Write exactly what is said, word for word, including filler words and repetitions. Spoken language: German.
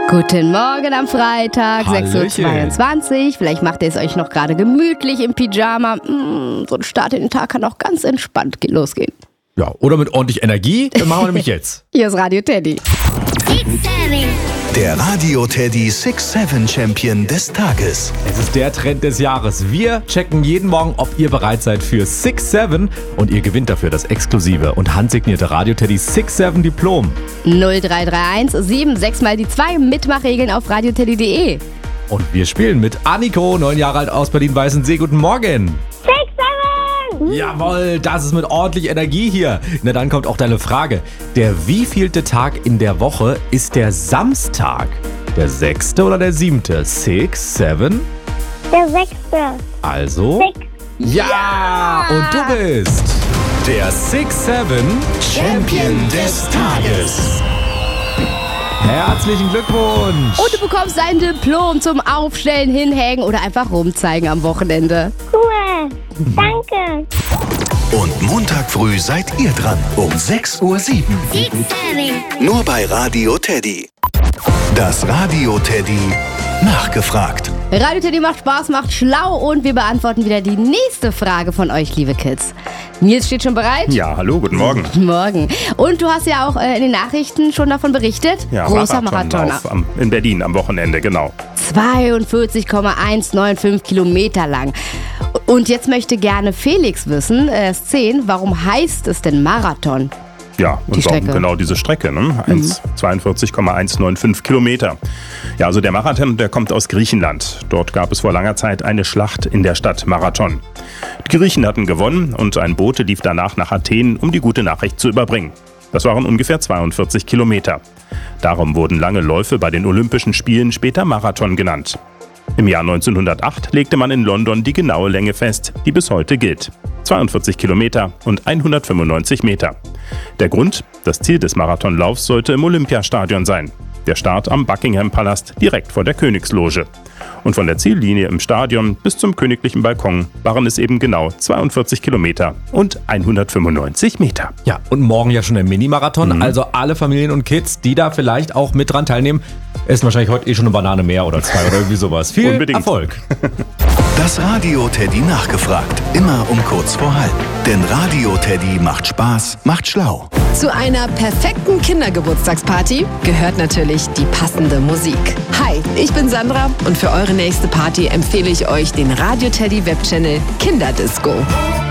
Guten Morgen am Freitag, sechs Uhr zweiundzwanzig. Vielleicht macht ihr es euch noch gerade gemütlich im Pyjama. Mm, so ein Start in den Tag kann auch ganz entspannt losgehen. Ja, oder mit ordentlich Energie. Das machen wir nämlich jetzt. Hier ist Radio Teddy. Der Radio Teddy six seven Champion des Tages. Es ist der Trend des Jahres. Wir checken jeden Morgen, ob ihr bereit seid für six seven und ihr gewinnt dafür das exklusive und handsignierte Radio Teddy six seven Diplom. null drei drei eins sieben sechs mal die zwei Mitmachregeln auf radioteddy punkt de. Und wir spielen mit Anniko, neun Jahre alt aus Berlin-Weißensee. Guten Morgen. six seven! Jawohl, das ist mit ordentlich Energie hier. Na, dann kommt auch deine Frage. Der wievielte Tag in der Woche ist der Samstag? Der sechste oder der siebte? Six, seven? Der sechste. Also? Six. Ja! Und du bist der six seven Champion des Tages. Herzlichen Glückwunsch! Und du bekommst dein Diplom zum Aufstellen, Hinhängen oder einfach rumzeigen am Wochenende. Cool. Danke. Und Montag früh seid ihr dran um sechs Uhr sieben. six seven. Nur bei Radio Teddy. Das Radio Teddy nachgefragt. Radio Teddy macht Spaß, macht schlau und wir beantworten wieder die nächste Frage von euch, liebe Kids. Nils steht schon bereit? Ja, hallo, guten Morgen. Guten Morgen. Und du hast ja auch äh, in den Nachrichten schon davon berichtet. Ja, Großer Marathon. Marathonlauf am, in Berlin am Wochenende, genau. zweiundvierzig Komma eins neun fünf Kilometer lang. Und jetzt möchte gerne Felix wissen, er ist zehn, warum heißt es denn Marathon? Ja, und Die Strecke. genau diese Strecke, ne? zweiundvierzig Komma eins neun fünf Kilometer. Ja, also der Marathon, der kommt aus Griechenland. Dort gab es vor langer Zeit eine Schlacht in der Stadt Marathon. Die Griechen hatten gewonnen und ein Bote lief danach nach Athen, um die gute Nachricht zu überbringen. Das waren ungefähr zweiundvierzig Kilometer. Darum wurden lange Läufe bei den Olympischen Spielen später Marathon genannt. Im Jahr neunzehnhundertacht legte man in London die genaue Länge fest, die bis heute gilt. zweiundvierzig Kilometer und hundertfünfundneunzig Meter. Der Grund? Das Ziel des Marathonlaufs sollte im Olympiastadion sein. Der Start am Buckingham Palast direkt vor der Königsloge. Und von der Ziellinie im Stadion bis zum königlichen Balkon waren es eben genau zweiundvierzig Kilometer und hundertfünfundneunzig Meter. Ja, und morgen ja schon der Mini-Marathon. Mhm. Also alle Familien und Kids, die da vielleicht auch mit dran teilnehmen, essen wahrscheinlich heute eh schon eine Banane mehr oder zwei oder irgendwie sowas. Viel Unbedingt. Erfolg. Das Radio Teddy nachgefragt. Immer um kurz vor halb. Denn Radio Teddy macht Spaß, macht schlau. Zu einer perfekten Kindergeburtstagsparty gehört natürlich die passende Musik. Hi, ich bin Sandra und für eure nächste Party empfehle ich euch den Radio Teddy Webchannel Kinderdisco.